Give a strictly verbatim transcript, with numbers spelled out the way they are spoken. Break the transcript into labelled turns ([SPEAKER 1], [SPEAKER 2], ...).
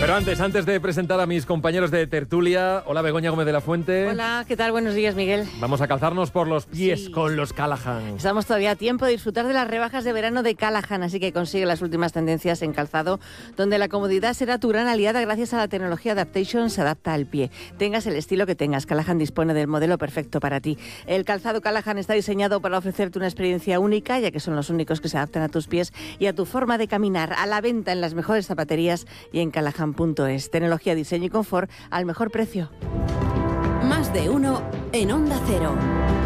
[SPEAKER 1] Pero antes, antes de presentar a mis compañeros de tertulia, hola Begoña Gómez de la Fuente.
[SPEAKER 2] Hola, ¿qué tal? Buenos días, Miguel.
[SPEAKER 1] Vamos a calzarnos por los pies
[SPEAKER 2] Sí.
[SPEAKER 1] con los Callahan.
[SPEAKER 2] Estamos todavía a tiempo de disfrutar de las rebajas de verano de Callahan, así que consigue las últimas tendencias en calzado, donde la comodidad será tu gran aliada gracias a la tecnología Adaptation, se adapta al pie. Tengas el estilo que tengas, Callahan dispone del modelo perfecto para ti. El calzado Callahan está diseñado para ofrecerte una experiencia única, ya que son los únicos que se adaptan a tus pies y a tu forma de caminar. A la venta en las mejores zapaterías y en callahan punto es. Tecnología, diseño y confort al mejor precio.
[SPEAKER 3] Más de uno en Onda Cero.